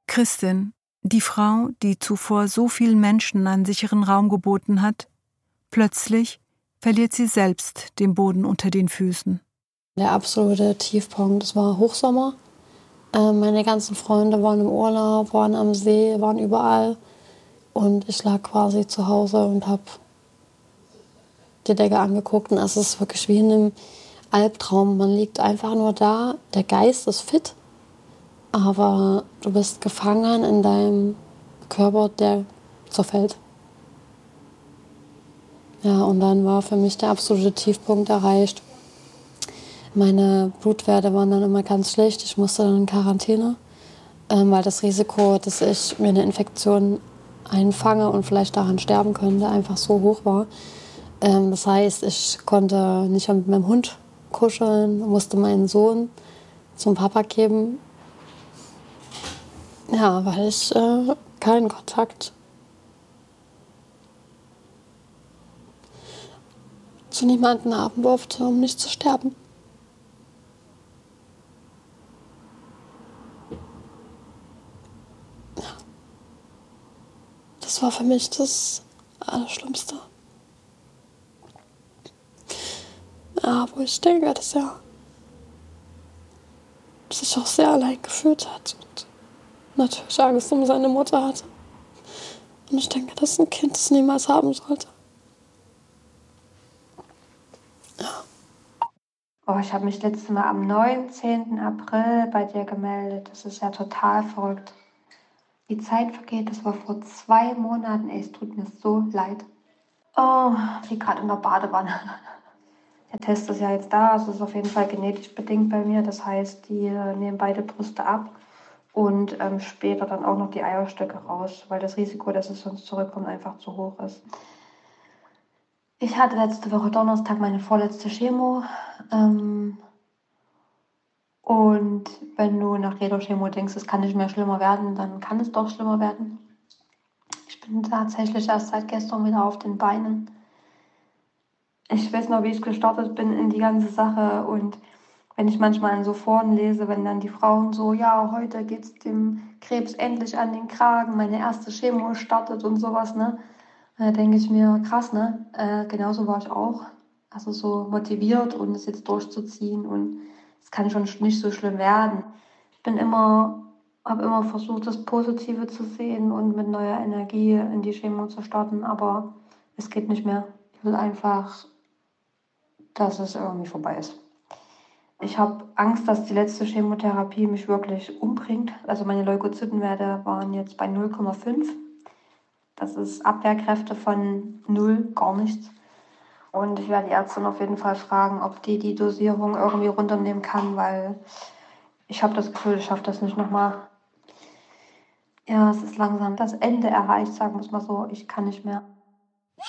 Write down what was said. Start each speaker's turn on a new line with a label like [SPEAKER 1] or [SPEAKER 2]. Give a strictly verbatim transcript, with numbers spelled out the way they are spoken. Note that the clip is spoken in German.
[SPEAKER 1] Christin, die Frau, die zuvor so vielen Menschen einen sicheren Raum geboten hat, plötzlich verliert sie selbst den Boden unter den Füßen.
[SPEAKER 2] Der absolute Tiefpunkt, es war Hochsommer. Äh, meine ganzen Freunde waren im Urlaub, waren am See, waren überall. Und ich lag quasi zu Hause und habe die Decke angeguckt. Und es ist wirklich wie in einem Albtraum. Man liegt einfach nur da, der Geist ist fit, aber du bist gefangen in deinem Körper, der zerfällt. Ja, und dann war für mich der absolute Tiefpunkt erreicht. Meine Blutwerte waren dann immer ganz schlecht. Ich musste dann in Quarantäne, ähm, weil das Risiko, dass ich mir eine Infektion einfange und vielleicht daran sterben könnte, einfach so hoch war. Ähm, das heißt, ich konnte nicht mit meinem Hund kuscheln, musste meinen Sohn zum Papa geben. Ja, weil ich äh, keinen Kontakt zu niemandem haben durfte, um nicht zu sterben. Das war für mich das Allerschlimmste. Ja, wo ich denke, dass er sich auch sehr allein gefühlt hat und natürlich Angst um seine Mutter hatte. Und ich denke, dass ein Kind das niemals haben sollte. Ja.
[SPEAKER 3] Oh, ich habe mich letztes Mal am neunzehnten April bei dir gemeldet. Das ist ja total verrückt. Die Zeit vergeht, das war vor zwei Monaten. Ey, es tut mir so leid. Oh, wie gerade in der Badewanne. Der Test ist ja jetzt da. Es ist auf jeden Fall genetisch bedingt bei mir. Das heißt, die äh, nehmen beide Brüste ab und ähm, später dann auch noch die Eierstöcke raus, weil das Risiko, dass es sonst zurückkommt, einfach zu hoch ist. Ich hatte letzte Woche Donnerstag meine vorletzte Chemo. Ähm, und wenn du nach jeder Chemo denkst, es kann nicht mehr schlimmer werden, dann kann es doch schlimmer werden. Ich bin tatsächlich erst seit gestern wieder auf den Beinen. Ich weiß noch, wie ich gestartet bin in die ganze Sache, und wenn ich manchmal in so Foren lese, wenn dann die Frauen so, ja, heute geht es dem Krebs endlich an den Kragen, meine erste Chemo startet und sowas, ne? Da denke ich mir, krass, ne? Äh, genauso war ich auch. Also so motiviert und es jetzt durchzuziehen, und es kann schon nicht so schlimm werden. Ich bin immer, habe immer versucht, das Positive zu sehen und mit neuer Energie in die Chemo zu starten, aber es geht nicht mehr. Ich will einfach, dass es irgendwie vorbei ist. Ich habe Angst, dass die letzte Chemotherapie mich wirklich umbringt. Also meine Leukozytenwerte waren jetzt bei null Komma fünf. Das ist Abwehrkräfte von null, gar nichts. Und ich werde die Ärztin auf jeden Fall fragen, ob die die Dosierung irgendwie runternehmen kann, weil ich habe das Gefühl, ich schaffe das nicht nochmal. Ja, es ist langsam das Ende erreicht, sagen wir es mal so. Ich kann nicht mehr.